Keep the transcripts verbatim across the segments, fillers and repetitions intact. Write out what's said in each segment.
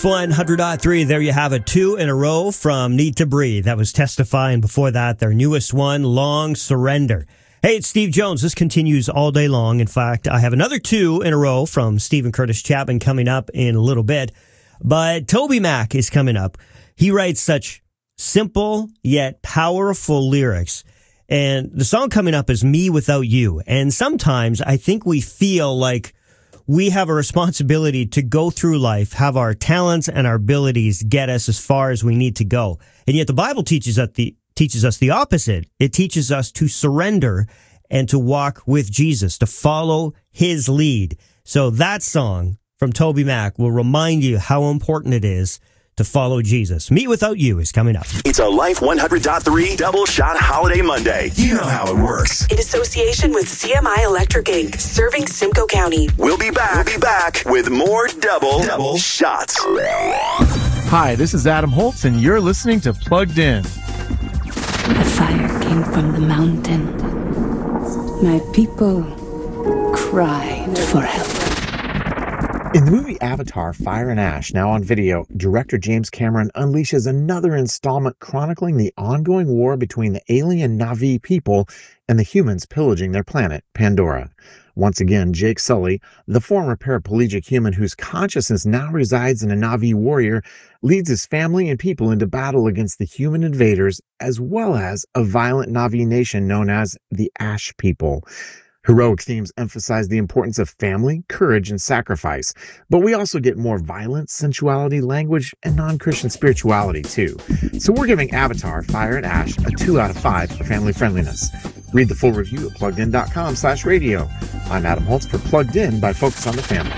one hundred point three, there you have it. Two in a row from Need to Breathe. That was Testify, and before that, their newest one, Long Surrender. Hey, it's Steve Jones. This continues all day long. In fact, I have another two in a row from Stephen Curtis Chapman coming up in a little bit. But Toby Mac is coming up. He writes such simple yet powerful lyrics. And the song coming up is Me Without You. And sometimes I think we feel like we have a responsibility to go through life, have our talents and our abilities get us as far as we need to go. And yet the Bible teaches us the, teaches us the opposite. It teaches us to surrender and to walk with Jesus, to follow his lead. So that song from Toby Mac will remind you how important it is to follow Jesus. Me Without You is coming up. It's a Life one hundred point three Double Shot Holiday Monday. You know how it works. In association with C M I Electric Incorporated, serving Simcoe County. We'll be back. We'll be back with more Double, double Shots. Hi, this is Adam Holtz, and you're listening to Plugged In. The fire came from the mountain. My people cried for help. In the movie Avatar, Fire and Ash, now on video, director James Cameron unleashes another installment chronicling the ongoing war between the alien Na'vi people and the humans pillaging their planet, Pandora. Once again, Jake Sully, the former paraplegic human whose consciousness now resides in a Na'vi warrior, leads his family and people into battle against the human invaders, as well as a violent Na'vi nation known as the Ash People. Heroic themes emphasize the importance of family, courage, and sacrifice, but we also get more violence, sensuality, language, and non-Christian spirituality, too. So we're giving Avatar, Fire and Ash a two out of five for family friendliness. Read the full review at pluggedin.com slash radio. I'm Adam Holtz for Plugged In by Focus on the Family.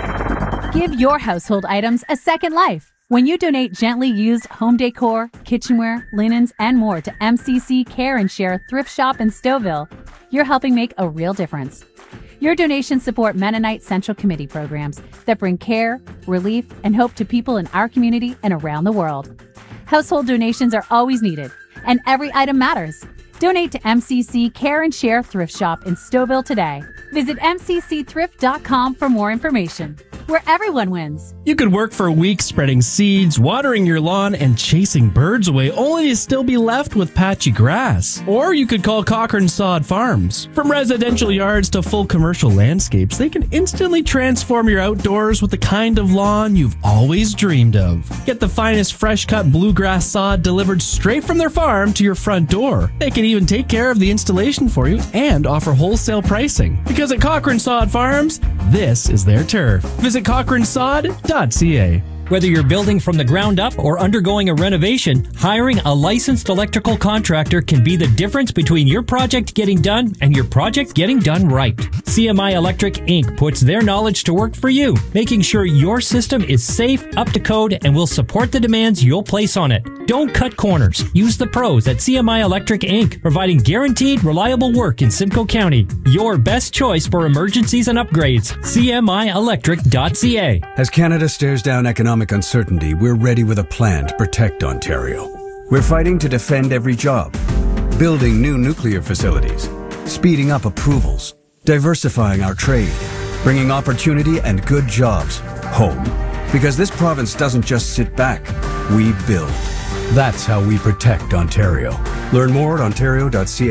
Give your household items a second life. When you donate gently used home decor, kitchenware, linens, and more to M C C Care and Share Thrift Shop in Stouffville, you're helping make a real difference. Your donations support Mennonite Central Committee programs that bring care, relief, and hope to people in our community and around the world. Household donations are always needed, and every item matters. Donate to M C C Care and Share Thrift Shop in Stouffville today. Visit m c c thrift dot com for more information, where everyone wins. You could work for weeks spreading seeds, watering your lawn, and chasing birds away, only to still be left with patchy grass. Or you could call Cochrane Sod Farms. From residential yards to full commercial landscapes, they can instantly transform your outdoors with the kind of lawn you've always dreamed of. Get the finest fresh-cut bluegrass sod delivered straight from their farm to your front door. They can even take care of the installation for you and offer wholesale pricing. Because at Cochrane Sod Farms, this is their turf. Visit cochrane sod dot c a. Whether you're building from the ground up or undergoing a renovation, hiring a licensed electrical contractor can be the difference between your project getting done and your project getting done right. C M I Electric Incorporated puts their knowledge to work for you, making sure your system is safe, up to code, and will support the demands you'll place on it. Don't cut corners. Use the pros at C M I Electric Incorporated, providing guaranteed, reliable work in Simcoe County. Your best choice for emergencies and upgrades. c m i electric dot c a. As Canada stares down economic uncertainty, we're ready with a plan to protect Ontario. We're fighting to defend every job, building new nuclear facilities, speeding up approvals, diversifying our trade, bringing opportunity and good jobs home. Because this province doesn't just sit back, we build. That's how we protect Ontario. Learn more at ontario dot c a.